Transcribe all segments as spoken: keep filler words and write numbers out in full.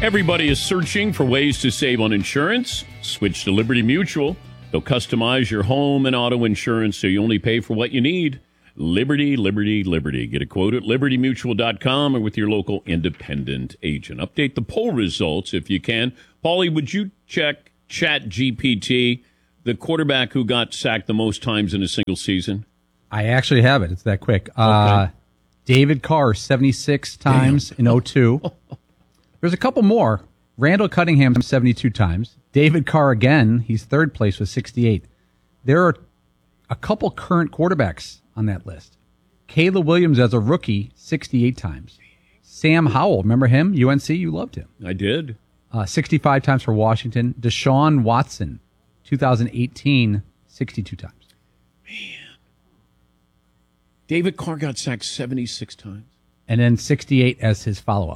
Everybody is searching for ways to save on insurance. Switch to Liberty Mutual. They'll customize your home and auto insurance so you only pay for what you need. Liberty, Liberty, Liberty. Get a quote at liberty mutual dot com or with your local independent agent. Update the poll results if you can. Paulie, would you check Chat G P T, the quarterback who got sacked the most times in a single season? I actually have it. It's that quick. Okay. Uh, David Carr, seventy-six times Damn. in oh two. There's a couple more. Randall Cunningham, seventy-two times. David Carr again. He's third place with sixty-eight. There are a couple current quarterbacks on that list. Caleb Williams as a rookie, sixty-eight times. Sam Howell, remember him? U N C, you loved him. I did. Uh, sixty-five times for Washington. Deshaun Watson, two thousand eighteen, sixty-two times. Man. David Carr got sacked seventy-six times. And then sixty-eight as his follow-up.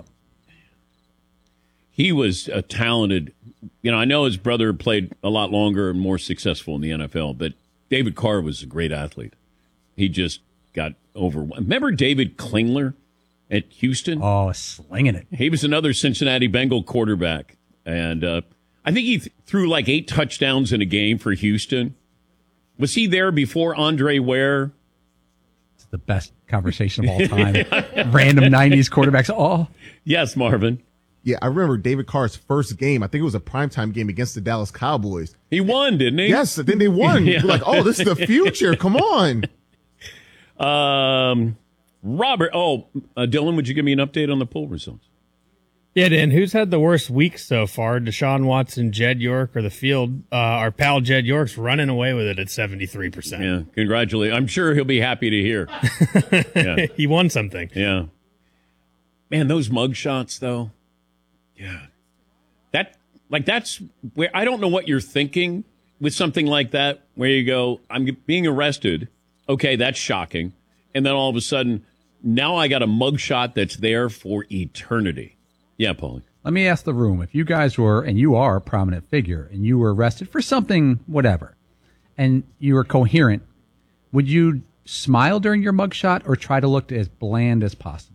He was a talented, you know, I know his brother played a lot longer and more successful in the N F L, but David Carr was a great athlete. He just got overwhelmed. Remember David Klingler at Houston? Oh, slinging it. He was another Cincinnati Bengal quarterback. And uh, I think he th- threw like eight touchdowns in a game for Houston. Was he there before Andre Ware? It's the best conversation of all time. Random nineties quarterbacks. Oh, yes, Marvin. Yeah, I remember David Carr's first game. I think it was a primetime game against the Dallas Cowboys. He won, didn't he? Yes, then they won. Yeah. You're like, oh, this is the future. Come on. Um, Robert. Oh, uh, Dylan, would you give me an update on the poll results? Yeah, Dan, who's had the worst week so far? Deshaun Watson, Jed York, or the field? Uh, our pal Jed York's running away with it at seventy-three percent. Yeah, congratulations. I'm sure he'll be happy to hear. Yeah. He won something. Yeah. Man, those mug shots, though. Yeah. That, like, that's where I don't know what you're thinking with something like that, where you go, I'm being arrested. Okay, that's shocking. And then all of a sudden, now I got a mugshot that's there for eternity. Yeah, Paulie. Let me ask the room. If you guys were, and you are a prominent figure, and you were arrested for something, whatever, and you were coherent, would you smile during your mugshot or try to look as bland as possible?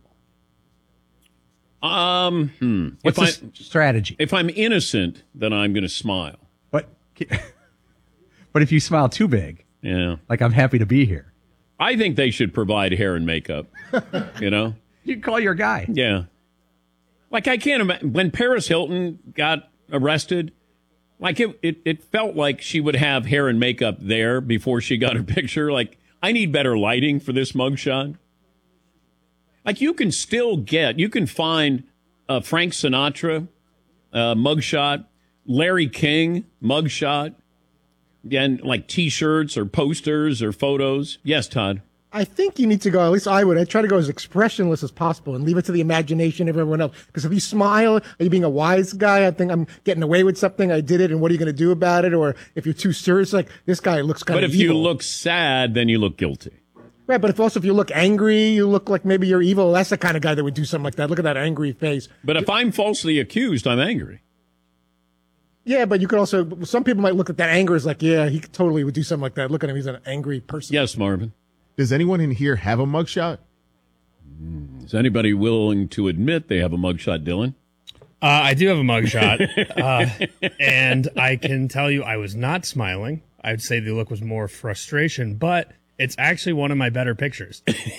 Um, hmm. What's if the I, strategy? If I'm innocent, then I'm going to smile. But, but if you smile too big, yeah, like I'm happy to be here. I think they should provide hair and makeup. You know, you call your guy. Yeah, like I can't imagine when Paris Hilton got arrested. Like it, it, it felt like she would have hair and makeup there before she got her picture. Like I need better lighting for this mugshot. Like, you can still get, you can find uh, Frank Sinatra uh, mugshot, Larry King mugshot, and like T-shirts or posters or photos. Yes, Todd? I think you need to go, at least I would, I try to go as expressionless as possible and leave it to the imagination of everyone else. Because if you smile, are you being a wise guy? I think I'm getting away with something. I did it, and what are you going to do about it? Or if you're too serious, like, this guy looks kind but of But if evil. you look sad, then you look guilty. Right, but if also if you look angry, you look like maybe you're evil. That's the kind of guy that would do something like that. Look at that angry face. But if I'm falsely accused, I'm angry. Yeah, but you could also, some people might look at that anger as like, yeah, he totally would do something like that. Look at him, he's an angry person. Yes, Marvin. Does anyone in here have a mugshot? Is anybody willing to admit they have a mugshot, Dylan? Uh, I do have a mugshot, uh, and I can tell you I was not smiling. I would say the look was more frustration, but it's actually one of my better pictures.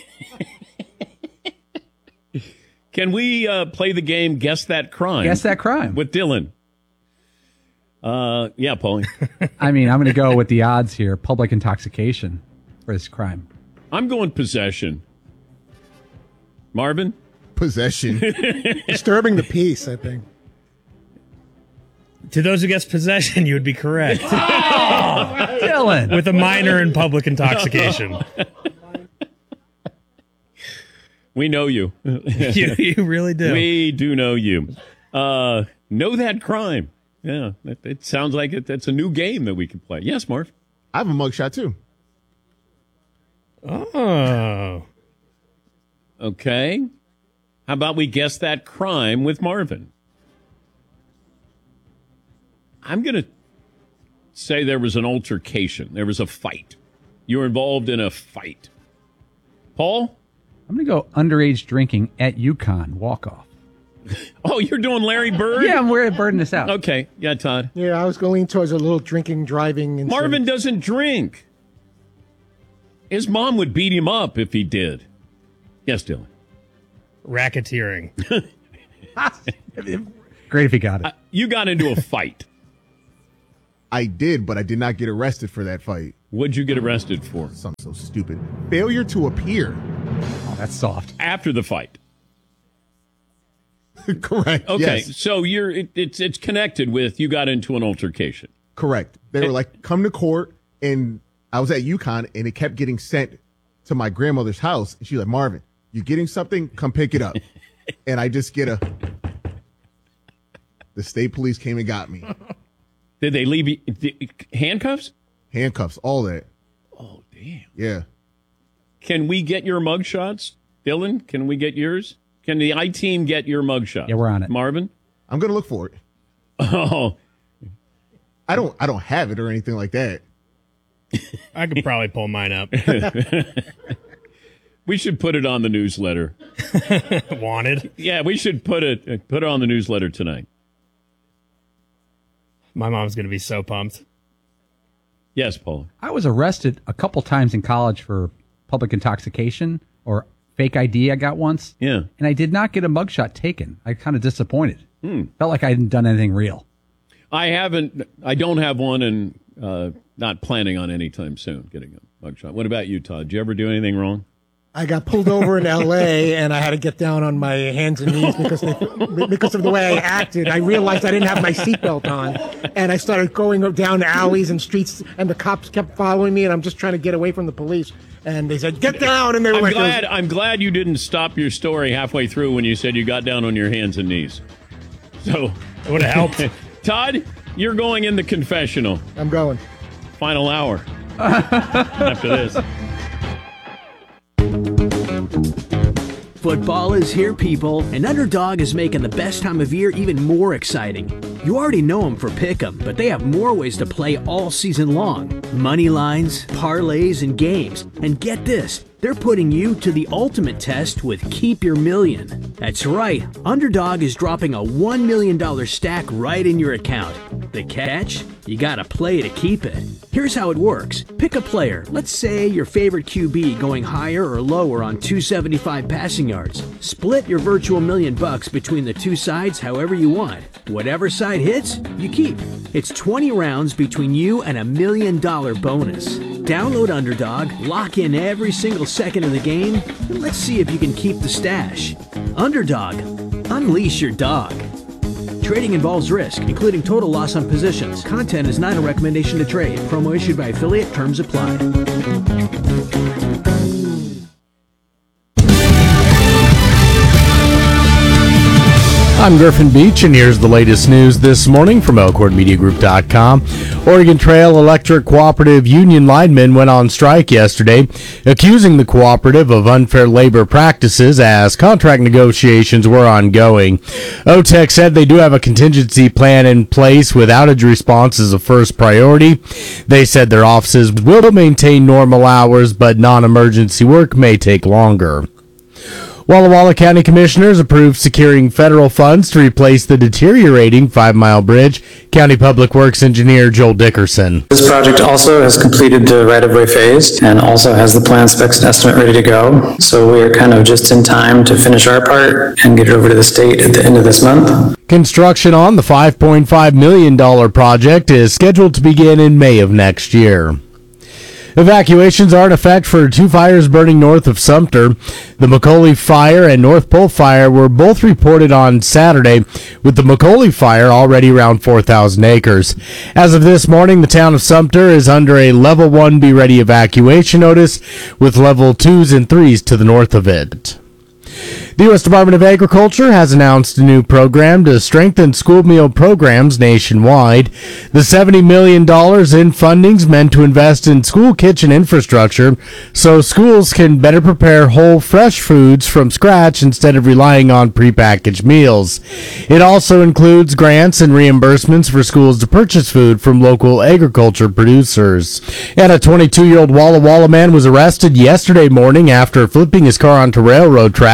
Can we uh, play the game Guess That Crime? Guess That Crime. With Dylan. Uh, yeah, Paulie. I mean, I'm going to go with the odds here. Public intoxication for this crime. I'm going possession. Marvin? Possession. Disturbing the peace, I think. To those who guess possession, you would be correct. Oh, Dylan. With a minor in public intoxication. We know you. you. You really do. We do know you. Uh, know that crime. Yeah, it, it sounds like it, it's a new game that we can play. Yes, Marv? I have a mugshot, too. Oh. Okay. How about we guess that crime with Marvin? I'm going to say there was an altercation. There was a fight. You were involved in a fight. Paul? I'm going to go underage drinking at UConn walk-off. Oh, you're doing Larry Bird? Yeah, I'm we're birding this out. Okay. Yeah, Todd. Yeah, I was going to lean towards a little drinking, driving. And Marvin some- doesn't drink. His mom would beat him up if he did. Yes, Dylan. Racketeering. Great if he got it. Uh, you got into a fight. I did, but I did not get arrested for that fight. What'd you get arrested for? Something so stupid. Failure to appear. Oh, that's soft. After the fight. Correct. Okay, Yes. so you're it, it's it's connected with you got into an altercation. Correct. They were like, come to court, and I was at UConn, and it kept getting sent to my grandmother's house. And she's like, Marvin, you getting something? Come pick it up. And I just get a. The state police came and got me. Did they leave you the, handcuffs? Handcuffs, all that. Oh, damn. Yeah. Can we get your mugshots, Dylan? Can we get yours? Can the I team get your mugshot? Yeah, we're on it. Marvin? I'm gonna look for it. Oh, I don't. I don't have it or anything like that. I could probably pull mine up. we should put it on the newsletter. Wanted. Yeah, we should put it put it on the newsletter tonight. My mom's going to be so pumped. Yes, Paul. I was arrested a couple times in college for public intoxication or fake I D I got once. Yeah. And I did not get a mugshot taken. I kind of disappointed. Hmm. Felt like I hadn't done anything real. I haven't. I don't have one, and uh, not planning on anytime soon getting a mugshot. What about you, Todd? Did you ever do anything wrong? I got pulled over in L A and I had to get down on my hands and knees because they, because of the way I acted. I realized I didn't have my seatbelt on, and I started going down alleys and streets, and the cops kept following me, and I'm just trying to get away from the police. And they said, "Get down!" And they were I'm like, glad. I'm glad you didn't stop your story halfway through when you said you got down on your hands and knees. So It would have helped. Todd, you're going in the confessional. "I'm going." Final hour. After this. Football is here, people, and Underdog is making the best time of year even more exciting. You already know them for Pick'em, but they have more ways to play all season long. Money lines, parlays, and games. And get this, they're putting you to the ultimate test with Keep Your Million. That's right, Underdog is dropping a one million dollars stack right in your account. The catch? You gotta play to keep it. Here's how it works. Pick a player, let's say your favorite Q B going higher or lower on two seventy-five passing yards. Split your virtual million bucks between the two sides however you want. Whatever side hits, you keep. It's twenty rounds between you and a million dollar bonus. Download Underdog, lock in every single second of the game, and let's see if you can keep the stash. Underdog, unleash your dog. Trading involves risk, including total loss on positions. Content is not a recommendation to trade. Promo issued by affiliate. Terms apply. I'm Griffin Beach, and here's the latest news this morning from Elkhorn Media Group dot com. Oregon Trail Electric Cooperative Union linemen went on strike yesterday, accusing the cooperative of unfair labor practices as contract negotiations were ongoing. O T E C said they do have a contingency plan in place with outage response as a first priority. They said their offices will maintain normal hours, but non-emergency work may take longer. Walla Walla County Commissioners approved securing federal funds to replace the deteriorating Five Mile Bridge. County Public Works Engineer Joel Dickerson. This project also has completed the right-of-way phase and also has the plan specs and estimate ready to go. So we are kind of just in time to finish our part and get it over to the state at the end of this month. Construction on the five point five million dollars project is scheduled to begin in May of next year. Evacuations are in effect for two fires burning north of Sumter. The McCauley Fire and North Pole Fire were both reported on Saturday, with the McCauley Fire already around four thousand acres. As of this morning, the town of Sumter is under a Level one Be Ready evacuation notice, with Level twos and threes to the north of it. The U S Department of Agriculture has announced a new program to strengthen school meal programs nationwide. The seventy million dollars in funding is meant to invest in school kitchen infrastructure so schools can better prepare whole, fresh foods from scratch instead of relying on prepackaged meals. It also includes grants and reimbursements for schools to purchase food from local agriculture producers. And a twenty-two-year-old Walla Walla man was arrested yesterday morning after flipping his car onto railroad tracks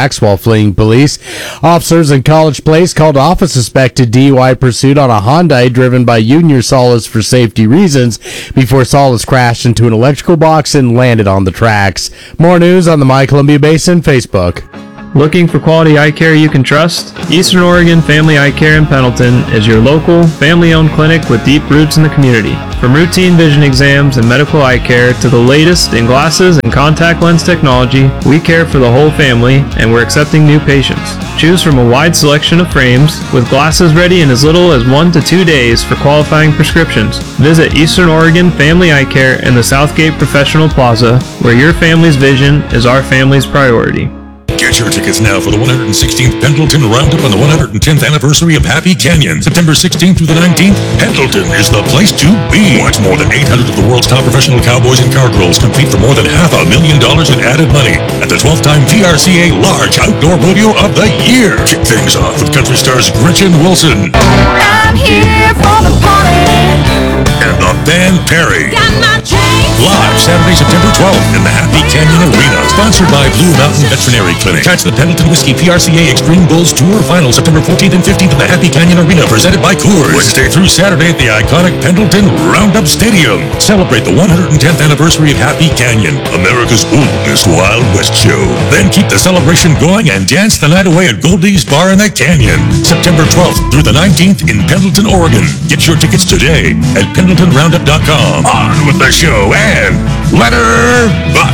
tracks while fleeing police. Officers in College Place called off a suspected D U I pursuit on a Hyundai driven by Junior Solis for safety reasons before Solis crashed into an electrical box and landed on the tracks. More news on the My Columbia Basin Facebook. Looking for quality eye care you can trust? Eastern Oregon Family Eye Care in Pendleton is your local, family-owned clinic with deep roots in the community. From routine vision exams and medical eye care to the latest in glasses and contact lens technology, we care for the whole family and we're accepting new patients. Choose from a wide selection of frames with glasses ready in as little as one to two days for qualifying prescriptions. Visit Eastern Oregon Family Eye Care in the Southgate Professional Plaza, where your family's vision is our family's priority. Get your tickets now for the one hundred sixteenth Pendleton Roundup on the one hundred tenth anniversary of Happy Canyon, September sixteenth through the nineteenth. Pendleton is the place to be. Watch more than eight hundred of the world's top professional cowboys and cowgirls compete for more than half a million dollars in added money at the twelfth time P R C A Large Outdoor Rodeo of the Year. Kick things off with country stars Gretchen Wilson. I'm here for the party. And the band Perry. Got my chains. Live Saturday, September twelfth in the Happy Canyon Arena. Sponsored by Blue Mountain Veterinary Clinic. Catch the Pendleton Whiskey P R C A Extreme Bulls Tour Final September fourteenth and fifteenth in the Happy Canyon Arena, presented by Coors. Wednesday through Saturday at the iconic Pendleton Roundup Stadium. Celebrate the one hundred tenth anniversary of Happy Canyon, America's oldest Wild West show. Then keep the celebration going and dance the night away at Goldie's Bar in the Canyon. September twelfth through the nineteenth in Pendleton, Oregon. Get your tickets today at pendleton roundup dot com. On with the show and let her buck.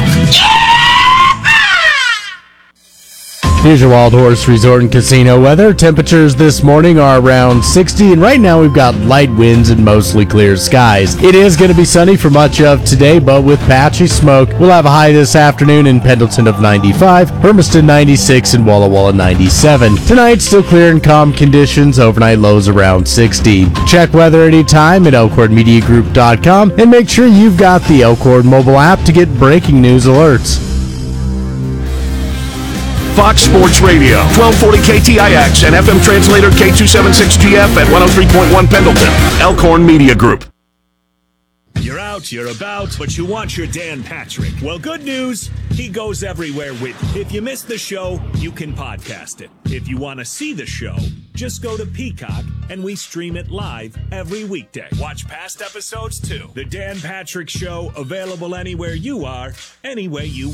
Here's your Wild Horse Resort and Casino weather. Temperatures this morning are around sixty, and right now we've got light winds and mostly clear skies. It is going to be sunny for much of today, but with patchy smoke. We'll have a high this afternoon in Pendleton of ninety-five, Hermiston ninety-six, and Walla Walla ninety-seven. Tonight, still clear and calm conditions, overnight lows around sixty. Check weather anytime at elkhorn media group dot com, and make sure you've got the Elkhorn mobile app to get breaking news alerts. Fox Sports Radio, twelve forty K T I X and F M translator K two seventy-six G F at one oh three point one Pendleton. Elkhorn Media Group. You're out, you're about, but you want your Dan Patrick. Well, good news, he goes everywhere with you. If you missed the show, you can podcast it. If you want to see the show, just go to Peacock and we stream it live every weekday. Watch past episodes too. The Dan Patrick Show, available anywhere you are, any way you want.